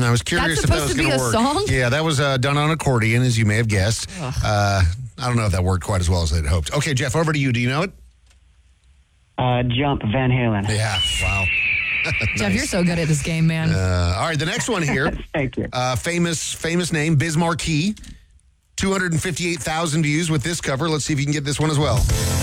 I was curious That's if that was supposed to going be to a work. song? Yeah, that was done on accordion, as you may have guessed. I don't know if that worked quite as well as they'd hoped. Okay, Jeff, over to you. Do you know it? Jump, Van Halen. Yeah, wow. Jeff, you're so good at this game, man. All right, the next one here. Thank you. Famous name, Biz Markie. 258,000 views with this cover. Let's see if you can get this one as well.